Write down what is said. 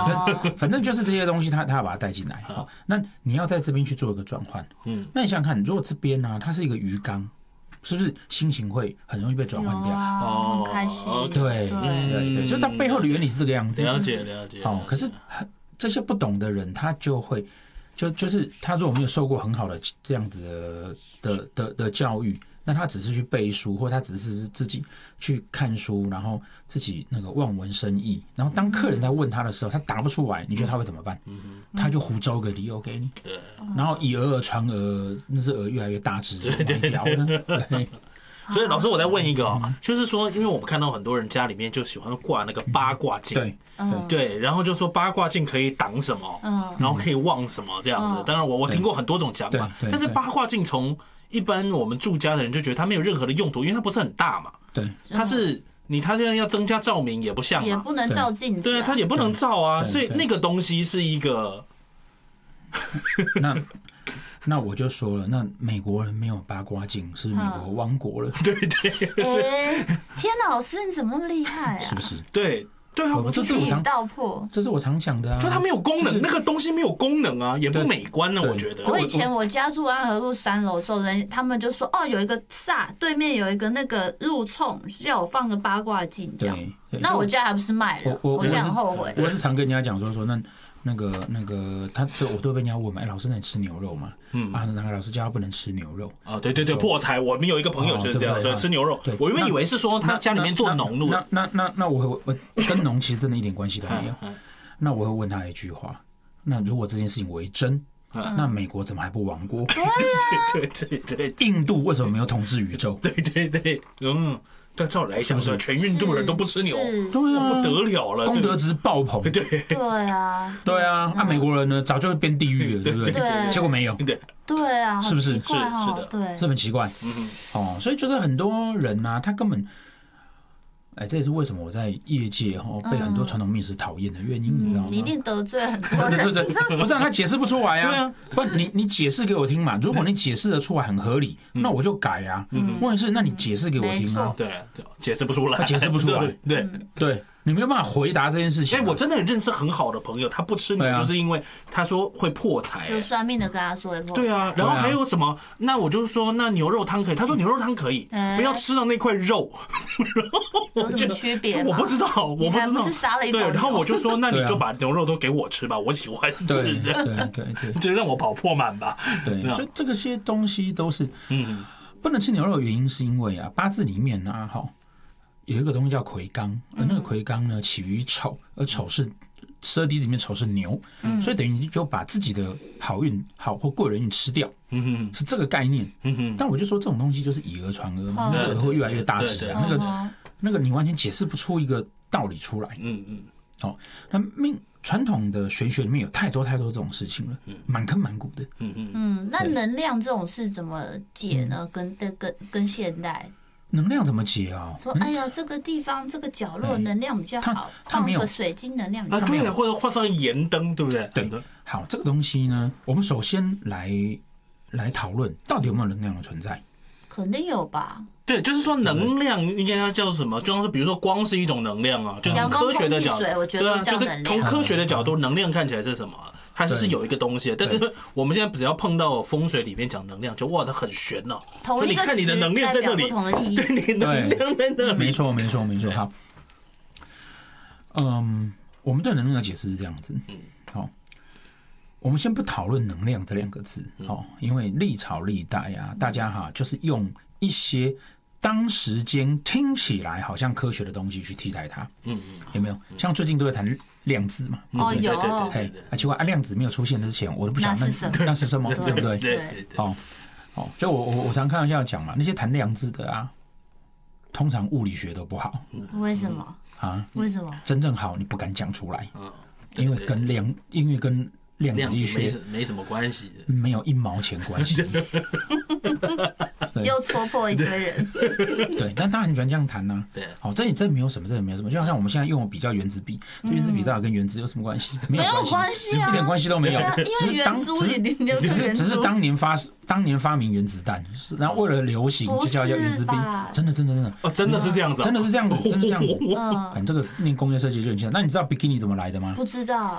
反正就是这些东西他要把它带进来。好，那你要在这边去做一个转换。那你想想看，如果这边呢，它是一个鱼缸，是不是心情会很容易被转换掉？ 很开心。 对，所以它背后的原理是这个样子。 了解。 好，可是这些不懂的人，他就会就是他如果没有受过很好的这样子的教育。那他只是去背书，或他只是自己去看书，然后自己那个望文生义，然后当客人在问他的时候，他答不出来，你觉得他会怎么办？他就胡诌个理由给你，然后以讹传讹，那只鹅越来越大只，对。 所以老师，我再问一个就是说，因为我们看到很多人家里面就喜欢挂那个八卦镜，对，然后就说八卦镜可以挡什么，然后可以望什么这样子。当然我听过很多种讲法，但是八卦镜从一般我们住家的人就觉得它没有任何的用途，因为它不是很大嘛。 对， 它现在要增加照明也不像， 也不能照镜子， 对，它也不能照啊，所以那个东西是一个。 那我就说了，那美国人没有八卦镜，是美国亡国了。 对。 天哪，老师你怎么那么厉害啊？ 是不是？ 对啊， 这是我常道破， 这是我常讲的啊。 就它没有功能，那个东西没有功能啊，也不美观呢。我觉得。 我以前我家住安和路3楼的时候，他们就说有一个对面有一个那个路冲，叫我放个八卦镜这样。那我家还不是卖了？我现在很后悔。 我是常跟人家讲说那个我都被人家问嘛，老师那你吃牛肉吗？那个老师叫他不能吃牛肉啊，对，破财。我们有一个朋友就是这样，所以吃牛肉。我原本以为是说他家里面做农路。 那我跟农其实真的一点关系都没有。那我会问他一句话：那如果这件事情为真，那美国怎么还不亡国？ 对， 印度为什么没有统治宇宙？ 对，但照理来讲，全印度人都不吃牛， 对啊， 不得了了， 功德值爆棚。 对啊， 美国人呢早就变地狱了，对不对？结果没有， 对啊， 是不是？ 是的， 对， 这很奇怪。所以就是很多人啊，他根本。这也是为什么我在业界被很多传统密师讨厌的原因，你知道吗？ 你一定得罪很多人。 对，不是他解释不出来啊。对啊，不，你解释给我听嘛。如果你解释得出来很合理，那我就改啊。问题是，那你解释给我听啊。 对，解释不出来， 他解释不出来。对，你没有办法回答这件事情。 我真的认识很好的朋友，他不吃牛，就是因为他说会破财。 就算命的跟他说会破财。 对啊，然后还有什么？那我就说，那牛肉汤可以。他说牛肉汤可以，不要吃到那块肉。 有什么区别？ 我不知道，我不知道。 是杀了一对，然后我就说，那你就把牛肉都给我吃吧，我喜欢吃的。 对， 就让我饱破满吧。 对，所以这些东西都是不能吃牛肉的原因，是因为八字里面啊，有一个东西叫魁罡，而那个魁罡呢起于丑，而丑是12地里面丑是牛，所以等于你就把自己的好运或贵人运吃掉，是这个概念。但我就说这种东西就是以讹传讹嘛，那个讹会越来越大只啊，那个你完全解释不出一个道理出来。那传统的玄学里面有太多这种事情了，满坑满谷的。 那能量这种事怎么解呢？跟现代能量怎么解啊？ 说哎呀，这个地方这个角落能量比较好，放个水晶能量啊，对，或者画上盐灯，对不对？ 对。好，这个东西呢，我们首先来讨论到底有没有能量的存在。 肯定有吧？ 对，就是说能量应该要叫什么？就像是比如说光是一种能量啊，就是科学的角度， 对啊， 就是从科学的角度，能量看起来是什么？它是有一个东西，但是我们现在只要碰到风水里面讲能量，就哇，它很玄哦。 同一个词代表不同的意义， 对，你能量在那里。 没错。好，我们对能量的解释是这样子。好，我们先不讨论能量这2个字，因为历朝历代啊，大家就是用一些当时间听起来好像科学的东西去替代它。有没有？像最近都在谈量子嘛？ 有。 奇怪，量子没有出现之前，我都不晓得那是什么，对不对？ 对。 就我常开玩笑讲嘛，那些谈量子的啊，通常物理学都不好。 为什么啊？为什么？ 真正好你不敢讲出来，因为跟量子力学没什么关系， 没有1毛钱关系。 又戳破一堆人。 对，但大家很喜欢这样谈呐。 对， 这没有什么，就像我们现在用比较原子笔，原子笔到底跟原子有什么关系？ 没有关系啊， 一点关系都没有。只是当年发明原子弹，然后为了流行就叫原子笔。真的真的是这样子， 真的是这样子。这个念工业设计就很像。那你知道比基尼怎么来的吗？ 不知道。